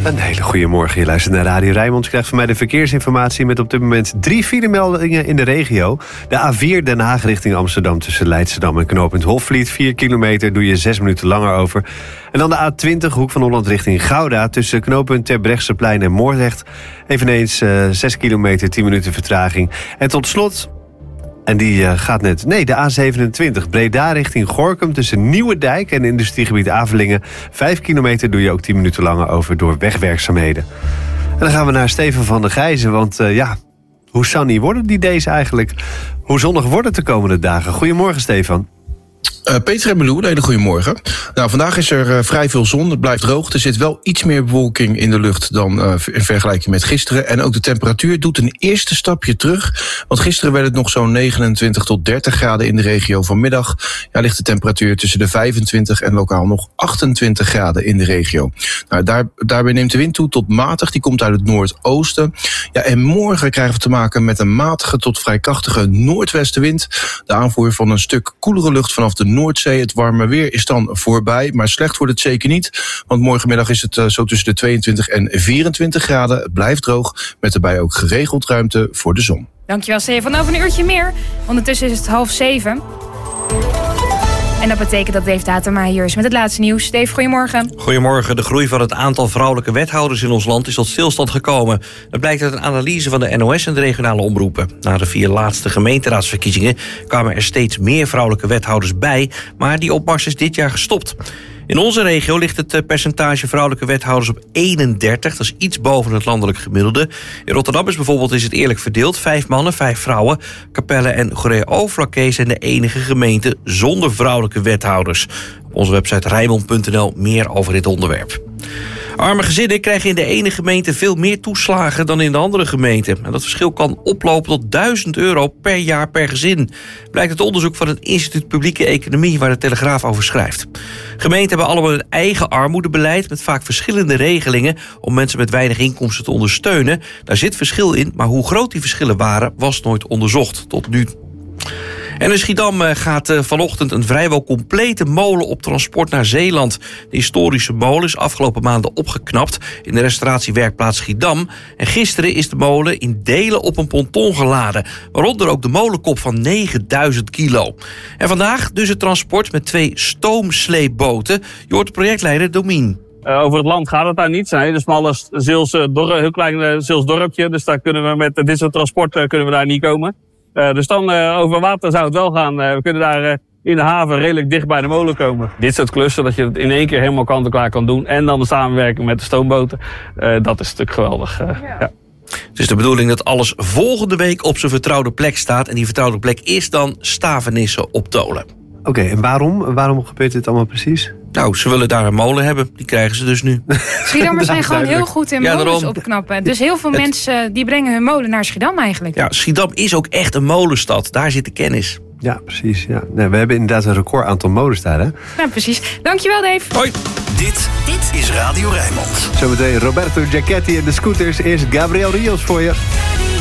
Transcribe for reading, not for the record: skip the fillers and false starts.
Een hele goede morgen. Je luistert naar Radio Rijnmond. Je krijgt van mij de verkeersinformatie met op dit moment 3 filemeldingen in de regio. De A4 Den Haag richting Amsterdam tussen Leidschendam en knooppunt Hofvliet. 4 kilometer doe je 6 minuten langer over. En dan de A20 Hoek van Holland richting Gouda tussen knooppunt Terbrechtseplein en Moordrecht. Eveneens 6 kilometer, 10 minuten vertraging. En tot slot... En die gaat net... Nee, de A27 Breda richting Gorinchem tussen Nieuwedijk en industriegebied Avelingen. 5 kilometer doe je ook 10 minuten langer over door wegwerkzaamheden. En dan gaan we naar Steven van der Gijzen. Want hoe sunny worden die days eigenlijk? Hoe zonnig wordt het de komende dagen? Goedemorgen, Stefan. Peter en Meloen, een hele goede morgen. Nou, vandaag is er vrij veel zon, het blijft droog. Er zit wel iets meer bewolking in de lucht dan in vergelijking met gisteren. En ook de temperatuur doet een eerste stapje terug. Want gisteren werd het nog zo'n 29 tot 30 graden in de regio. Vanmiddag ligt de temperatuur tussen de 25 en lokaal nog 28 graden in de regio. Nou, daarbij neemt de wind toe tot matig, die komt uit het noordoosten. Ja, en morgen krijgen we te maken met een matige tot vrij krachtige noordwestenwind. De aanvoer van een stuk koelere lucht vanaf de Noordzee. Het warme weer is dan voorbij, maar slecht wordt het zeker niet. Want morgenmiddag is het zo tussen de 22 en 24 graden. Het blijft droog, met erbij ook geregeld ruimte voor de zon. Dankjewel, Stefan. Over een uurtje meer. Ondertussen is het 6:30. En dat betekent dat Dave Datema hier is met het laatste nieuws. Dave, goedemorgen. Goedemorgen. De groei van het aantal vrouwelijke wethouders in ons land is tot stilstand gekomen. Dat blijkt uit een analyse van de NOS en de regionale omroepen. Na de 4 laatste gemeenteraadsverkiezingen kwamen er steeds meer vrouwelijke wethouders bij, maar die opmars is dit jaar gestopt. In onze regio ligt het percentage vrouwelijke wethouders op 31. Dat is iets boven het landelijk gemiddelde. In Rotterdam is het eerlijk verdeeld. 5 mannen, 5 vrouwen. Capelle en Goeree-Overflakkee zijn de enige gemeenten zonder vrouwelijke wethouders. Op onze website Rijnmond.nl meer over dit onderwerp. Arme gezinnen krijgen in de ene gemeente veel meer toeslagen dan in de andere gemeente. En dat verschil kan oplopen tot €1000 per jaar per gezin. Blijkt uit onderzoek van het Instituut Publieke Economie, waar de Telegraaf over schrijft. Gemeenten hebben allemaal een eigen armoedebeleid met vaak verschillende regelingen om mensen met weinig inkomsten te ondersteunen. Daar zit verschil in, maar hoe groot die verschillen waren was nooit onderzocht tot nu. En in Schiedam gaat vanochtend een vrijwel complete molen op transport naar Zeeland. De historische molen is afgelopen maanden opgeknapt in de restauratiewerkplaats Schiedam. En gisteren is de molen in delen op een ponton geladen, waaronder ook de molenkop van 9000 kilo. En vandaag dus het transport met 2 stoomsleepboten. Je hoort de projectleider Domien. Over het land gaat het daar niet. Het is een smalle heel klein Zeels dorpje. Dus daar kunnen we met dit soort transport kunnen we daar niet komen. Dus dan over water zou het wel gaan. We kunnen daar in de haven redelijk dicht bij de molen komen. Dit soort klussen, dat je het in één keer helemaal kant-en-klaar kan doen. En dan de samenwerking met de stoomboten. Dat is natuurlijk geweldig. Ja. Het is de bedoeling dat alles volgende week op zijn vertrouwde plek staat. En die vertrouwde plek is dan Stavenissen op Tolen. Oké, en waarom gebeurt dit allemaal precies? Nou, ze willen daar een molen hebben. Die krijgen ze dus nu. Schiedammers zijn gewoon heel goed in molens opknappen. Dus heel veel mensen die brengen hun molen naar Schiedam eigenlijk. Ja, Schiedam is ook echt een molenstad. Daar zit de kennis. Ja, precies. Ja. Nee, we hebben inderdaad een record aantal molens daar, hè? Ja, precies. Dankjewel, Dave. Hoi. Dit is Radio Rijnmond. Zometeen Roberto Giacchetti en de Scooters. Eerst Gabriel Rios voor je.